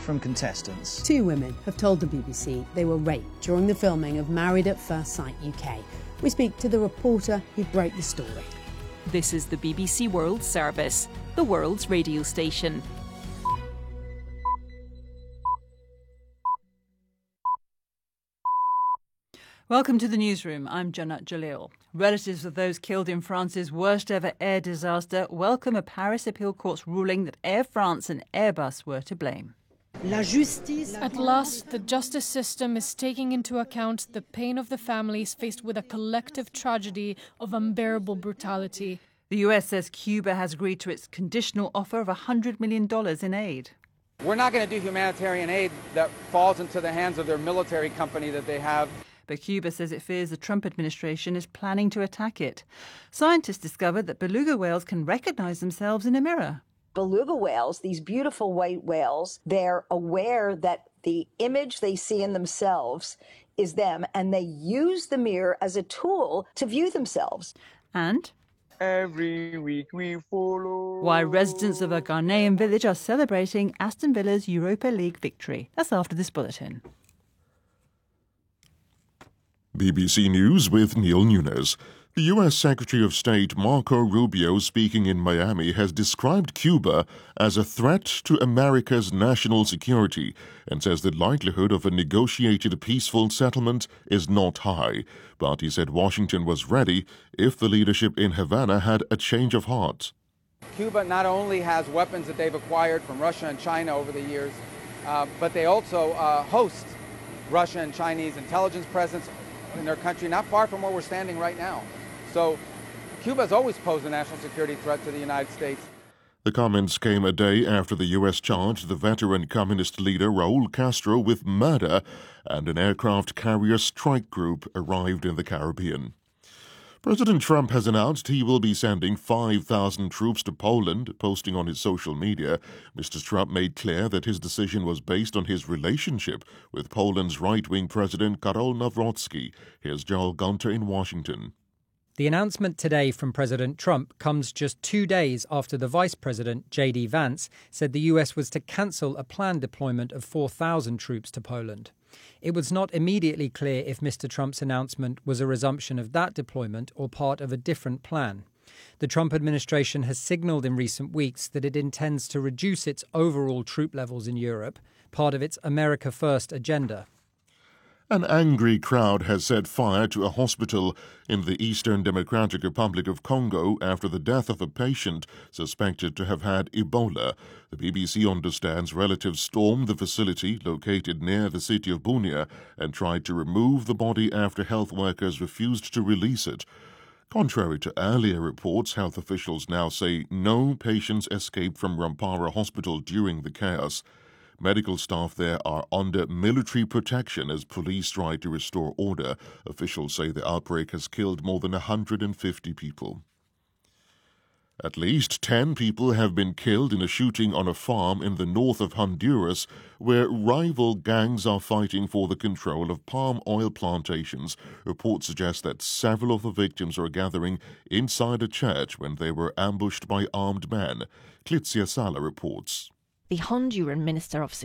from contestants. 2 women have told the BBC they were raped during the filming of Married at First Sight UK. We speak to the reporter who broke the story. This is the BBC World Service, the world's radio station. Welcome to the newsroom. I'm Janat Jalil. Relatives of those killed in France's worst ever air disaster welcome a Paris appeal court's ruling that Air France and Airbus were to blame. At last, the justice system is taking into account the pain of the families faced with a collective tragedy of unbearable brutality. The US says Cuba has agreed to its conditional offer of $100 million in aid. We're not going to do humanitarian aid that falls into the hands of their military company that they have. But Cuba says it fears the Trump administration is planning to attack it. Scientists discovered that beluga whales can recognize themselves in a mirror. Beluga whales, these beautiful white whales, they're aware that the image they see in themselves is them, and they use the mirror as a tool to view themselves. And every week we follow why residents of a Ghanaian village are celebrating Aston Villa's Europa League victory. That's after this bulletin. BBC News with Neil Nunes. The U.S. Secretary of State Marco Rubio, speaking in Miami, has described Cuba as a threat to America's national security and says the likelihood of a negotiated peaceful settlement is not high. But he said Washington was ready if the leadership in Havana had a change of heart. Cuba not only has weapons that they've acquired from Russia and China over the years, but they also host Russia and Chinese intelligence presence in their country, not far from where we're standing right now. So Cuba has always posed a national security threat to the United States. The comments came a day after the U.S. charged the veteran communist leader Raul Castro with murder and an aircraft carrier strike group arrived in the Caribbean. President Trump has announced he will be sending 5,000 troops to Poland. Posting on his social media, Mr. Trump made clear that his decision was based on his relationship with Poland's right-wing president Karol Nawrocki. Here's Joel Gunter in Washington. The announcement today from President Trump comes just 2 days after the Vice President, J.D. Vance, said the U.S. was to cancel a planned deployment of 4,000 troops to Poland. It was not immediately clear if Mr. Trump's announcement was a resumption of that deployment or part of a different plan. The Trump administration has signalled in recent weeks that it intends to reduce its overall troop levels in Europe, part of its America First agenda. An angry crowd has set fire to a hospital in the Eastern Democratic Republic of Congo after the death of a patient suspected to have had Ebola. The BBC understands relatives stormed the facility located near the city of Bunia and tried to remove the body after health workers refused to release it. Contrary to earlier reports, health officials now say no patients escaped from Rampara Hospital during the chaos. Medical staff there are under military protection as police try to restore order. Officials say the outbreak has killed more than 150 people. At least 10 people have been killed in a shooting on a farm in the north of Honduras, where rival gangs are fighting for the control of palm oil plantations. Reports suggest that several of the victims are gathering inside a church when they were ambushed by armed men. Clitzia Sala reports. The Honduran Minister of